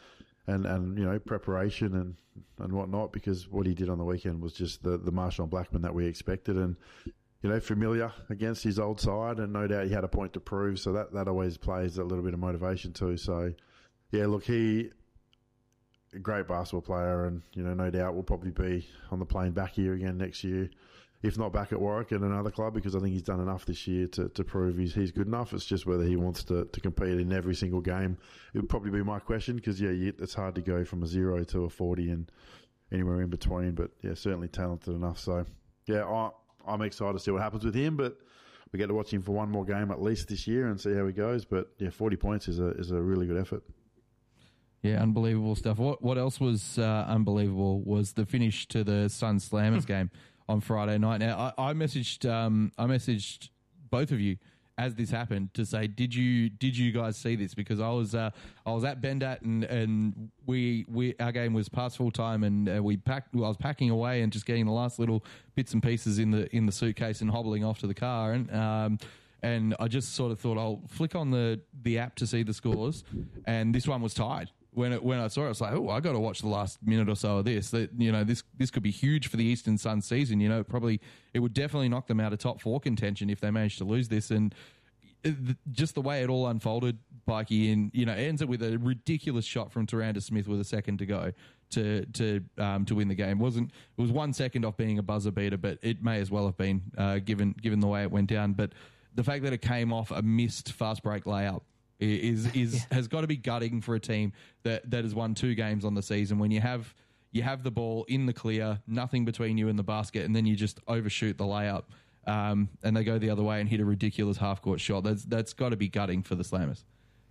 and preparation and whatnot, because what he did on the weekend was just the Marshawn Blackman that we expected, and familiar against his old side, and no doubt he had a point to prove, so that always plays a little bit of motivation too. So, yeah, look, he. A great basketball player, and no doubt will probably be on the plane back here again next year, if not back at Warwick at another club, because I think he's done enough this year to prove he's good enough. It's just whether he wants to compete in every single game. It would probably be my question, because it's hard to go from a 0 to a 40 and anywhere in between. But certainly talented enough. So I'm excited to see what happens with him. But we get to watch him for one more game at least this year and see how he goes. But 40 points is a really good effort. Yeah, unbelievable stuff. What else was unbelievable was the finish to the Suns Slammers game on Friday night. Now, I messaged both of you as this happened to say, did you guys see this? Because I was at Bendat and our game was past full time, and I was packing away and just getting the last little bits and pieces in the suitcase and hobbling off to the car, and I just sort of thought I'll flick on the app to see the scores, and this one was tied. When I saw it, I was like, I got to watch the last minute or so of this. This could be huge for the Eastern Suns season. It would definitely knock them out of top 4 contention if they managed to lose this. And just the way it all unfolded, Pikey, and it ends up with a ridiculous shot from Taranda Smith with a second to go to win the game. It was 1 second off being a buzzer beater, but it may as well have been given the way it went down. But the fact that it came off a missed fast break layup has got to be gutting for a team that has won 2 games on the season, when you have the ball in the clear, nothing between you and the basket, and then you just overshoot the layup, and they go the other way and hit a ridiculous half-court shot. That's got to be gutting for the Slammers.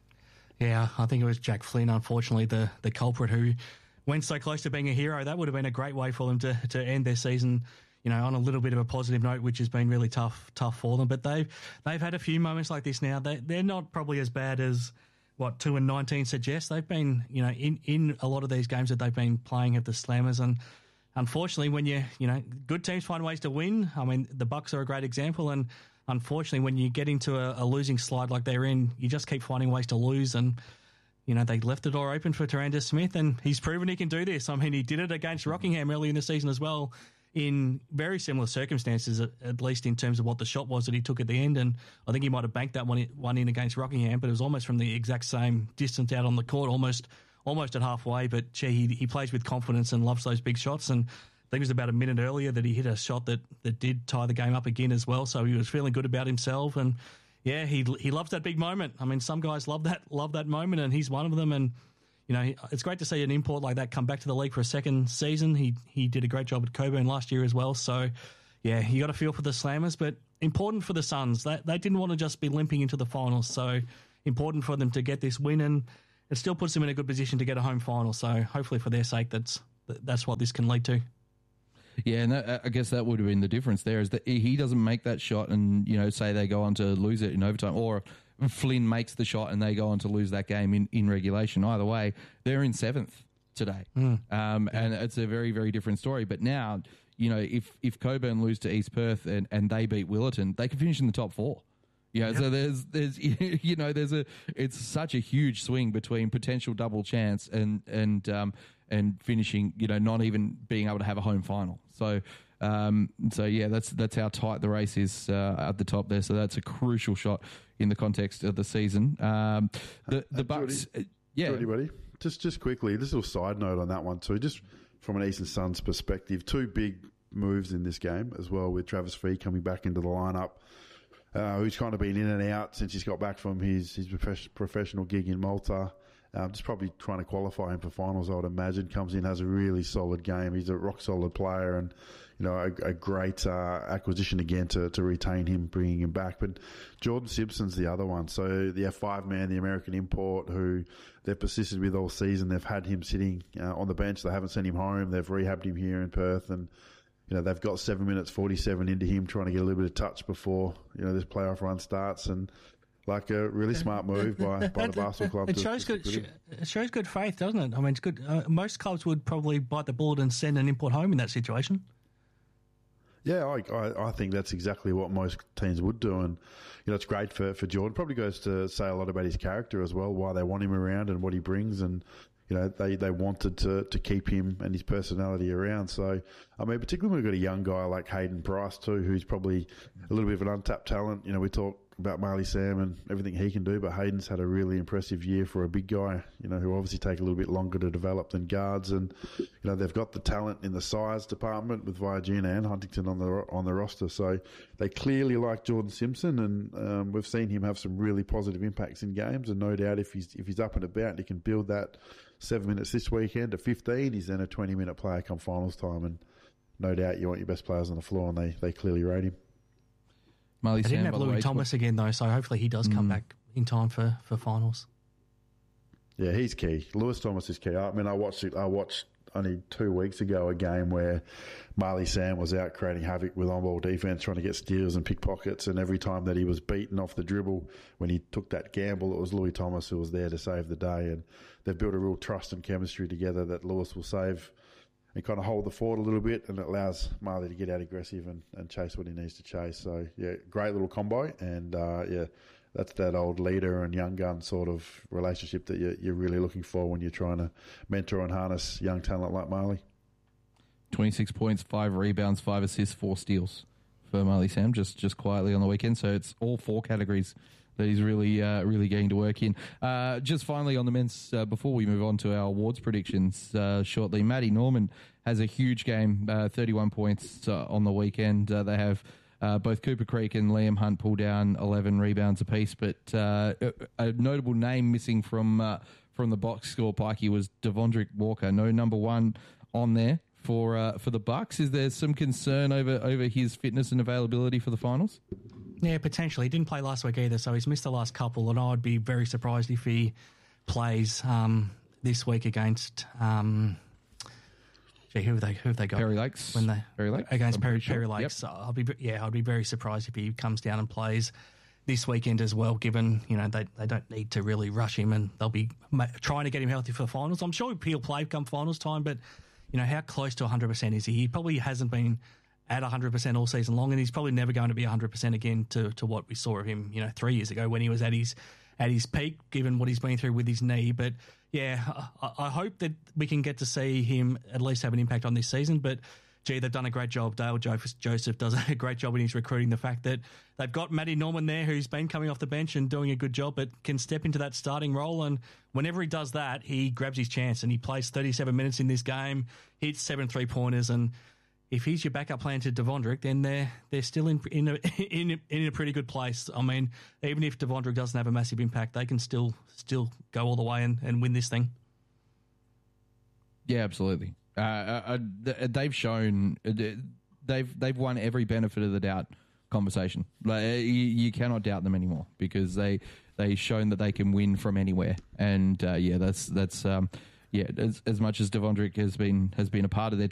Yeah, I think it was Jack Flynn, unfortunately, the culprit who went so close to being a hero. That would have been a great way for them to end their season, on a little bit of a positive note, which has been really tough for them. But they've had a few moments like this now. They're not probably as bad as what 2-19 suggests. They've been, in a lot of these games that they've been playing at the Slammers, and unfortunately, when good teams find ways to win. I mean, the Bucks are a great example, and unfortunately, when you get into a losing slide like they're in, you just keep finding ways to lose. And they left the door open for Taranda Smith, and he's proven he can do this. I mean, he did it against Rockingham early in the season as well, in very similar circumstances, at least in terms of what the shot was that he took at the end. And I think he might have banked that one in against Rockingham, but it was almost from the exact same distance out on the court, almost at halfway. But he plays with confidence and loves those big shots. And I think it was about a minute earlier that he hit a shot that did tie the game up again as well. So he was feeling good about himself. And yeah, he loves that big moment. I mean, some guys love that moment, and he's one of them. And you know, it's great to see an import like that come back to the league for a second season. He did a great job at Coburn last year as well. So, yeah, you got to feel for the Slammers, but important for the Suns. They didn't want to just be limping into the finals, so important for them to get this win, and it still puts them in a good position to get a home final. So, hopefully, for their sake, that's what this can lead to. Yeah, and I guess that would have been the difference there, is that he doesn't make that shot and, you know, say they go on to lose it in overtime, or Flynn makes the shot and they go on to lose that game in regulation. Either way, they're in 7th today. And it's a very, very different story. But now, you know, if Coburn lose to East Perth and they beat Willetton, they can finish in the top 4. Yeah, so there's you know, it's such a huge swing between potential double chance and finishing, you know, not even being able to have a home final. So yeah, that's how tight the race is at the top there. So that's a crucial shot in the context of the season. The Bucks, Jordy, buddy. Just quickly, this little side note on that one too. Just from an Eastern Suns perspective, 2 big moves in this game as well, with Travis Fee coming back into the lineup. Who's kind of been in and out since he's got back from his professional gig in Malta. Just probably trying to qualify him for finals, I would imagine. Comes in, has a really solid game. He's a rock-solid player and, you know, a great acquisition again to retain him, bringing him back. But Jordan Simpson's the other one. So the F5 man, the American import, who they've persisted with all season. They've had him sitting on the bench. They haven't sent him home. They've rehabbed him here in Perth, and you know, they've got 7 minutes 47 into him, trying to get a little bit of touch before, you know, this playoff run starts. And like a really smart move by the basketball club. It shows good faith, doesn't it? I mean, it's good. Most clubs would probably bite the bullet and send an import home in that situation. Yeah, I think that's exactly what most teams would do. And, you know, it's great for Jordan. Probably goes to say a lot about his character as well, why they want him around and what he brings. And, you know, they wanted to keep him and his personality around. So, I mean, particularly when we've got a young guy like Hayden Price too, who's probably a little bit of an untapped talent. You know, we talk about Marley Sam and everything he can do, but Hayden's had a really impressive year for a big guy, you know, who obviously take a little bit longer to develop than guards. And, you know, they've got the talent in the size department with Viagina and Huntington on the roster. So they clearly like Jordan Simpson, and we've seen him have some really positive impacts in games. And no doubt if he's up and about and he can build that 7 minutes this weekend to 15, he's then a 20-minute player come finals time. And no doubt you want your best players on the floor, and they clearly rate him. They didn't have Louis Thomas again, though, so hopefully he does come back in time for finals. Yeah, he's key. Lewis Thomas is key. I mean, I watched only 2 weeks ago a game where Marley Sam was out creating havoc with on-ball defense, trying to get steals and pickpockets, and every time that he was beaten off the dribble, when he took that gamble, it was Louis Thomas who was there to save the day. And they've built a real trust and chemistry together that Lewis will save and kind of hold the fort a little bit, and it allows Marley to get out aggressive and chase what he needs to chase. So, yeah, great little combo, and, yeah, that's that old leader and young gun sort of relationship that you're really looking for when you're trying to mentor and harness young talent like Marley. 26 points, 5 rebounds, 5 assists, 4 steals for Marley Sam, just quietly on the weekend. So it's all 4 categories that he's really getting to work in. Just finally on the men's, before we move on to our awards predictions shortly, Matty Norman has a huge game, 31 points on the weekend. They have both Cooper Creek and Liam Hunt pull down 11 rebounds apiece, but a notable name missing from the box score, Pikey, was Devondrick Walker. No number 1 on there for the Bucks. Is there some concern over his fitness and availability for the finals? Yeah, potentially. He didn't play last week either, so he's missed the last couple, and I'd be very surprised if he plays this week against... who have they got? Perry Lakes. Perry Lakes? Against Perry sure. Lakes. Yep. So I'd be very surprised if he comes down and plays this weekend as well, given, you know, they don't need to really rush him, and they'll be trying to get him healthy for the finals. I'm sure he'll play come finals time, but, you know, how close to 100% is he? He probably hasn't been at 100% all season long, and he's probably never going to be 100% again to what we saw of him, you know, 3 years ago when he was at his peak, given what he's been through with his knee. But yeah, I hope that we can get to see him at least have an impact on this season. But they've done a great job. Dale Joseph does a great job in his recruiting. The fact that they've got Matty Norman there, who's been coming off the bench and doing a good job, but can step into that starting role. And whenever he does that, he grabs his chance, and he plays 37 minutes in this game, hits 7 3-pointers, and if he's your backup plan to Devondrick, then they're still in a pretty good place. I mean, even if Devondrick doesn't have a massive impact, they can still go all the way and win this thing. Yeah, absolutely. They've shown they've won every benefit of the doubt conversation. Like, you cannot doubt them anymore because they've shown that they can win from anywhere. And that's as much as Devondrick has been a part of their